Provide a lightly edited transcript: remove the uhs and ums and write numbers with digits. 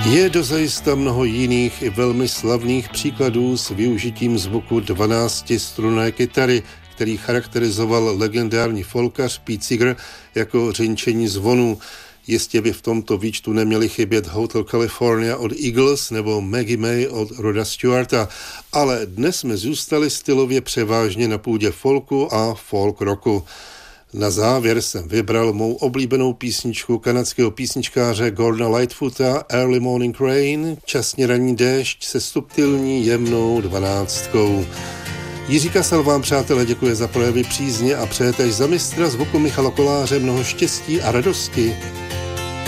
Je dozajista mnoho jiných i velmi slavných příkladů s využitím zvuku 12strunné kytary, který charakterizoval legendární folkař Pete Seeger jako řinčení zvonů. Jistě by v tomto výčtu neměli chybět Hotel California od Eagles nebo Maggie May od Roda Stewarta, ale dnes jsme zůstali stylově převážně na půdě folku a folk rocku. Na závěr jsem vybral mou oblíbenou písničku kanadského písničkáře Gordona Lightfoota Early Morning Rain, časně ranní déšť se subtilní jemnou 12. Jiří Kasal vám, přátelé, děkuje za projevy přízně a přejete za mistra zvuku Michala Koláře mnoho štěstí a radosti.